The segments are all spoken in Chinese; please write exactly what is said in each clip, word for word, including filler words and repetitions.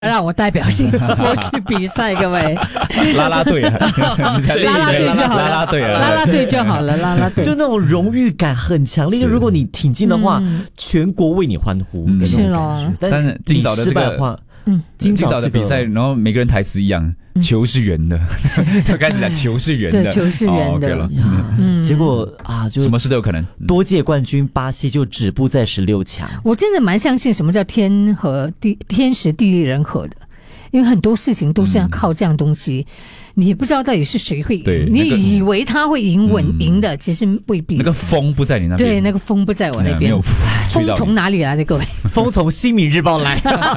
让我代表性我去比赛，各位啦啦队啊， 啦啦队就好了， 啦啦队啊， 啦啦队就好了，啦啦队就那种荣誉感很强烈。如果你挺进的话，嗯、全国为你欢呼的那种感觉。 但是今早的这个话， 嗯， 今早的比赛，然后每个人台词一样，嗯、球是圆的，就开始讲球是圆的， 对，球是圆的。 哦 okay 嗯、结果啊，就什么事都有可能。 多届冠军巴西就止步在十六强。 我真的蛮相信什么叫天和地，天时地利人和的。因为很多事情都是要靠这样东西，嗯、你也不知道到底是谁会赢， 对你那个、 以为他会赢稳赢的，嗯、其实未必。 那个风不在你那边， 对，那个风不在我那边。风从哪里来的，各位？ 风从新民日报来。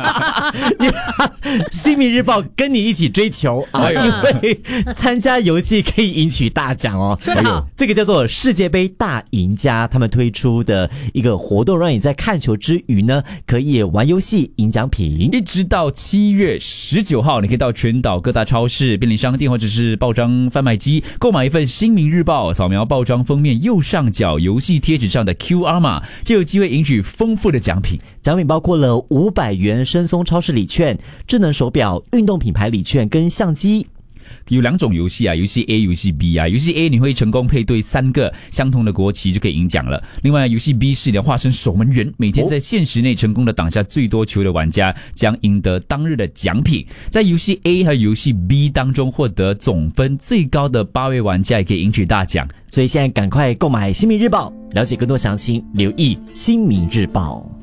新民日报跟你一起追求啊，因为参加游戏可以赢取大奖哦。 说得好， 这个叫做世界杯大赢家，他们推出的一个活动，让你在看球之余呢，可以玩游戏赢奖品， 一直到七月十九号，你可以到全岛各大超市、便利商店或者是报章贩卖机购买一份《新民日报》，扫描报章封面右上角游戏贴纸上的 Q R 码，就有机会赢取丰富的奖品。 奖品包括了五百元深松超市礼券、智能手表、运动品牌礼券跟相机。 有两种游戏啊，游戏 A 游戏 B 啊。游戏 A 你会成功配对三个相同的国旗就可以赢奖了。另外游戏 B 是你要化身守门员，每天在限时内成功的挡下最多球的玩家将赢得当日的奖品。在游戏 A 和游戏 B 当中获得总分最高的八位玩家也可以赢取大奖。 所以现在赶快购买新民日报，了解更多详情留意新民日报。